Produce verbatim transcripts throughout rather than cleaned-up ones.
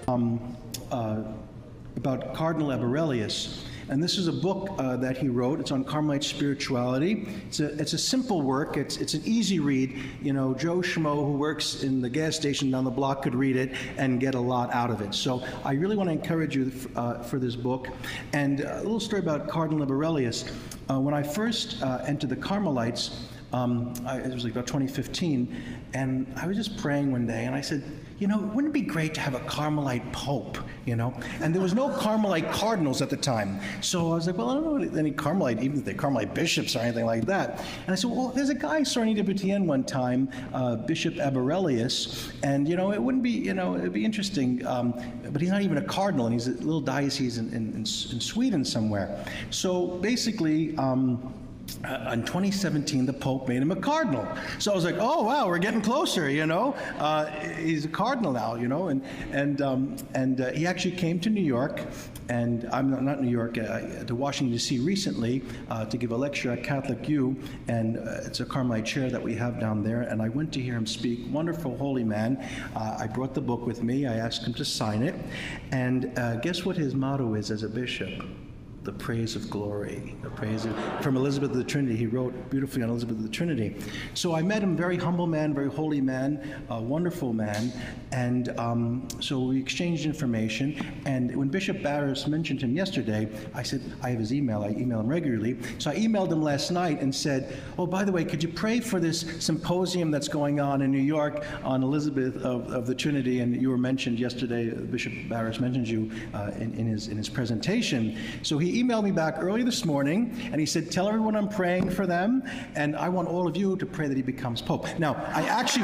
um, uh, about Cardinal Aberelius. And this is a book uh, that he wrote. It's on Carmelite spirituality. It's a, it's a simple work. It's, it's an easy read. You know, Joe Schmo, who works in the gas station down the block, could read it and get a lot out of it. So I really want to encourage you uh, for this book. And a little story about Cardinal Aberelius. Uh, when I first uh, entered the Carmelites, um, I, it was like about twenty fifteen, and I was just praying one day, and I said, you know, wouldn't it be great to have a Carmelite Pope, you know? And there was no Carmelite cardinals at the time. So I was like, well, I don't know any Carmelite, even if they're Carmelite bishops or anything like that. And I said, well, there's a guy, Sarni de Bourtien one time, uh, Bishop Aberelius, and, you know, it wouldn't be, you know, it'd be interesting, um, but he's not even a cardinal, and he's a little diocese in, in, in Sweden somewhere. So basically, um, Uh, in twenty seventeen, the Pope made him a cardinal. So I was like, oh, wow, we're getting closer, you know. Uh, he's a cardinal now, you know. And and um, and uh, he actually came to New York, and I'm not, not New York, uh, to Washington, D C recently uh, to give a lecture at Catholic U, and uh, it's a Carmelite chair that we have down there, and I went to hear him speak. Wonderful, holy man. Uh, I brought the book with me. I asked him to sign it, and uh, guess what his motto is as a bishop? The praise of glory, the praise of, from Elizabeth of the Trinity. He wrote beautifully on Elizabeth of the Trinity. So I met him, very humble man, very holy man, a wonderful man, and um, so we exchanged information. And when Bishop Barris mentioned him yesterday, I said, I have his email, I email him regularly. So I emailed him last night and said, oh, by the way, could you pray for this symposium that's going on in New York on Elizabeth of, of the Trinity? And you were mentioned yesterday, Bishop Barris mentioned you uh, in, in, his, in his presentation. So he emailed me back early this morning, and he said, tell everyone I'm praying for them, and I want all of you to pray that he becomes Pope. Now, I actually...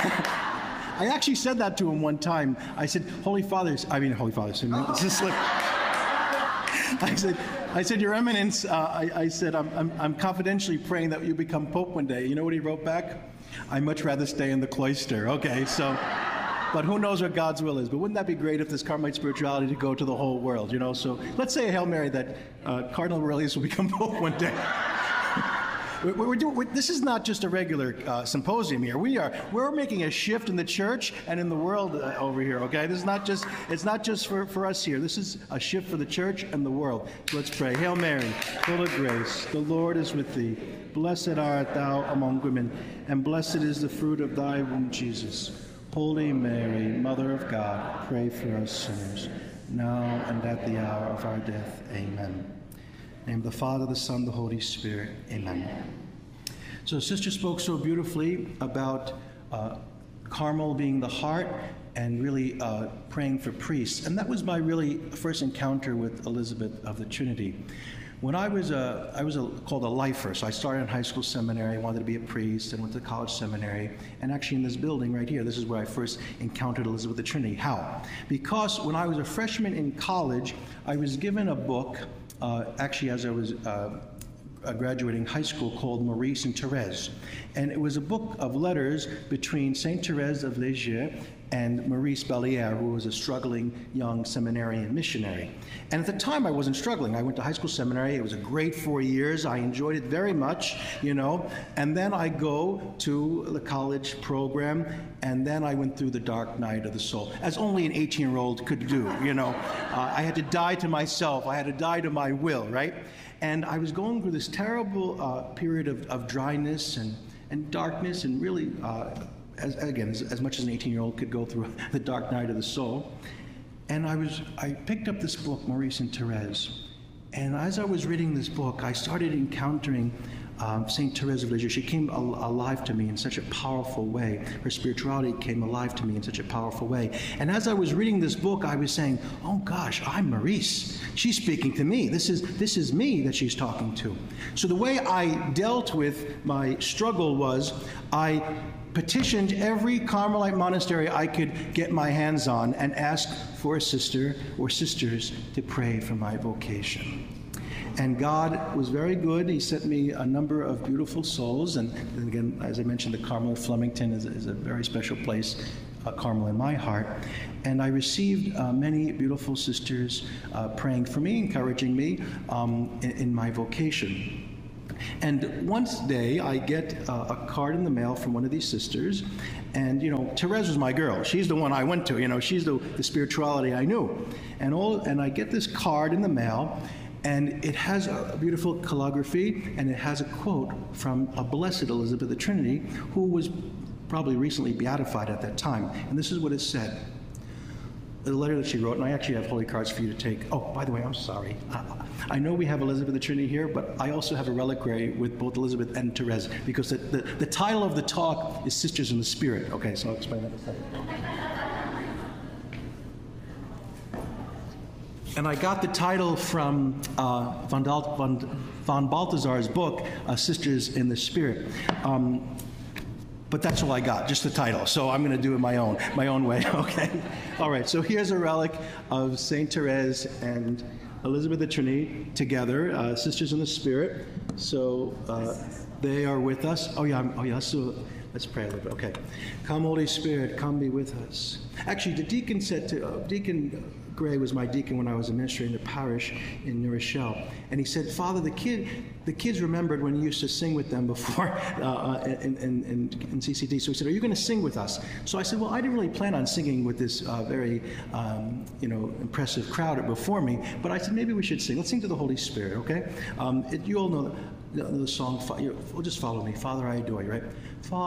I actually said that to him one time. I said, Holy Father, I mean, Holy Father, it's just like... I said, I said, Your Eminence, uh, I, I said, I'm, I'm, I'm confidentially praying that you become Pope one day. You know what he wrote back? I'd much rather stay in the cloister. Okay, so... But who knows what God's will is. But wouldn't that be great if this Carmelite spirituality to go to the whole world, you know? So let's say a Hail Mary that uh, Cardinal Aberelius will become Pope one day. we're, we're doing, we're, this is not just a regular uh, symposium here. We are, we're making a shift in the church and in the world uh, over here, okay? This is not just, it's not just for, for us here. This is a shift for the church and the world. So let's pray. Hail Mary, full of grace, the Lord is with thee. Blessed art thou among women, and blessed is the fruit of thy womb, Jesus. Holy Mary, Mother of God, pray for us sinners, now and at the hour of our death. Amen. In the name of the Father, the Son, the Holy Spirit. Amen. So Sister spoke so beautifully about uh, Carmel being the heart and really uh, praying for priests. And that was my really first encounter with Elizabeth of the Trinity. When I was, a, I was a, called a lifer, so I started in high school seminary, I wanted to be a priest, and went to college seminary, and actually in this building right here, this is where I first encountered Elizabeth of the Trinity. How? Because when I was a freshman in college, I was given a book, uh, actually as I was uh, graduating high school, called Maurice and Therese. And it was a book of letters between Saint Therese of Lisieux and Maurice Bellier, who was a struggling young seminarian missionary. And at the time, I wasn't struggling. I went to high school seminary. It was a great four years. I enjoyed it very much, you know. And then I go to the college program, and then I went through the dark night of the soul, as only an eighteen-year-old could do, you know. Uh, I had to die to myself. I had to die to my will, right? And I was going through this terrible uh, period of, of dryness and, and darkness, and really, uh, as, again, as, as much as an eighteen-year-old could go through the dark night of the soul. And I was, I picked up this book, Maurice and Therese. And as I was reading this book, I started encountering um, Saint Therese of Lisieux. She came al alive to me in such a powerful way. Her spirituality came alive to me in such a powerful way. And as I was reading this book, I was saying, oh gosh, I'm Maurice. She's speaking to me. This is, this is me that she's talking to. So the way I dealt with my struggle was I petitioned every Carmelite monastery I could get my hands on and asked for a sister or sisters to pray for my vocation. And God was very good. He sent me a number of beautiful souls. And, and again, as I mentioned, the Carmel of Flemington is, is a very special place, uh, Carmel in my heart. And I received uh, many beautiful sisters uh, praying for me, encouraging me um, in, in my vocation. And one day I get uh, a card in the mail from one of these sisters, and you know, Therese was my girl. She's the one I went to. You know, she's the, the spirituality I knew. And all, and I get this card in the mail, and it has a beautiful calligraphy, and it has a quote from a blessed Elizabeth of the Trinity, who was probably recently beatified at that time. And this is what it said. The letter that she wrote, and I actually have holy cards for you to take. Oh, by the way, I'm sorry. I, I know we have Elizabeth of the Trinity here, but I also have a reliquary with both Elizabeth and Therese, because the, the, the title of the talk is Sisters in the Spirit. Okay, so I'll explain that in a second. And I got the title from uh, von, Dal- von, von Balthasar's book, uh, Sisters in the Spirit. Um, But that's all I got, just the title. So I'm going to do it my own, my own way, okay? All right, so here's a relic of Saint Therese and Elizabeth of the Trinity together, uh, Sisters in the Spirit. So uh, they are with us. Oh, yeah, I'm, oh, yeah, so let's pray a little bit. Okay. Come, Holy Spirit, come be with us. Actually, the deacon said to, uh, Deacon Gray was my deacon when I was a minister in the parish in New Rochelle. And he said, Father, the kid, the kids remembered when you used to sing with them before uh, in, in, in, in C C D. So he said, are you going to sing with us? So I said, well, I didn't really plan on singing with this uh, very, um, you know, impressive crowd before me. But I said, maybe we should sing. Let's sing to the Holy Spirit, okay? Um, it, you all know the, the, the song. Well, just follow me. Father, I adore you, right? Father,